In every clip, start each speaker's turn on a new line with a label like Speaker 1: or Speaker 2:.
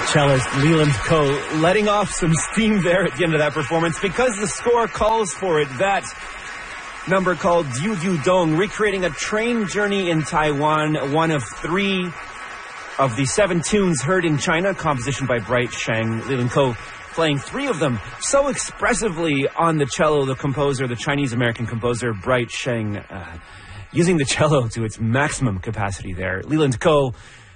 Speaker 1: Cellist Leland Coe letting off some steam there at the end of that performance because the score calls for it. That number called Diu Diu Dong, recreating a train journey in Taiwan, one of 3 of the 7 tunes heard in China, composition by Bright Sheng. Leland Coe playing 3 of them so expressively on the cello. The composer, the Chinese-American composer Bright Sheng, using the cello to its maximum capacity there. Leland Coe,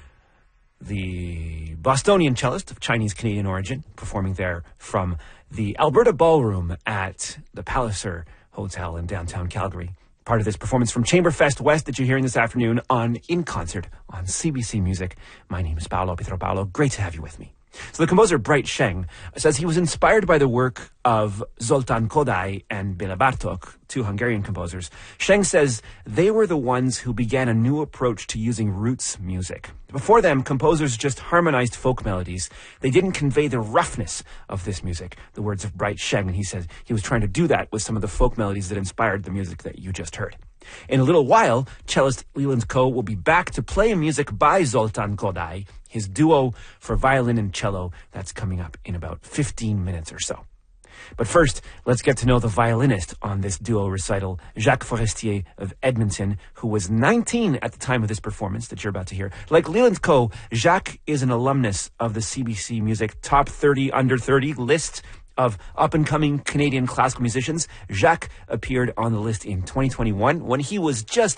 Speaker 1: the Bostonian cellist of Chinese-Canadian origin, performing there from the Alberta Ballroom at the Palliser Hotel in downtown Calgary. Part of this performance from Chamberfest West that you're hearing this afternoon on In Concert on CBC Music. My name is Paolo Pietro Paolo. Great to have you with me. So the composer Bright Sheng says he was inspired by the work of Zoltán Kodály and Béla Bartók, 2 Hungarian composers. Sheng says they were the ones who began a new approach to using roots music. Before them, composers just harmonized folk melodies. They didn't convey the roughness of this music, the words of Bright Sheng, and he said he was trying to do that with some of the folk melodies that inspired the music that you just heard. In a little while, cellist Leland Coe will be back to play music by Zoltán Kodály, his duo for violin and cello. That's coming up in about 15 minutes or so. But first, let's get to know the violinist on this duo recital, Jacques Forestier of Edmonton, who was 19 at the time of this performance that you're about to hear. Like Leland Coe, Jacques is an alumnus of the CBC Music Top 30 Under 30 list of up-and-coming Canadian classical musicians. Jacques appeared on the list in 2021 when he was just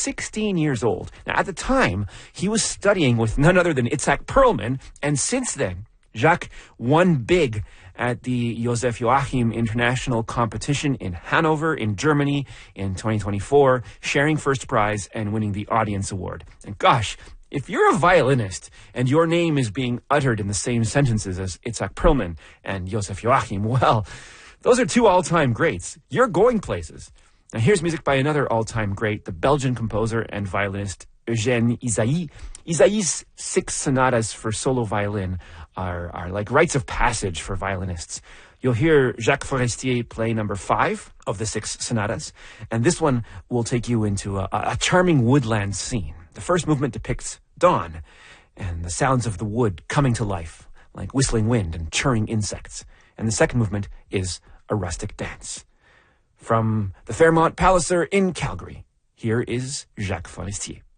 Speaker 1: 16 years old. Now, at the time, he was studying with none other than Itzhak Perlman, and since then, Jacques won big at the Josef Joachim International Competition in Hanover, in Germany, in 2024, sharing first prize and winning the Audience Award. And gosh, if you're a violinist and your name is being uttered in the same sentences as Itzhak Perlman and Josef Joachim, well, those are 2 all-time greats. You're going places. Now here's music by another all-time great, the Belgian composer and violinist Eugène Ysaÿe. Ysaÿe's 6 sonatas for solo violin are like rites of passage for violinists. You'll hear Jacques Forestier play number 5 of the 6 sonatas, and this one will take you into a charming woodland scene. The first movement depicts dawn and the sounds of the wood coming to life, like whistling wind and churring insects. And the second movement is a rustic dance. From the Fairmont Palliser in Calgary, here is Jacques Forestier.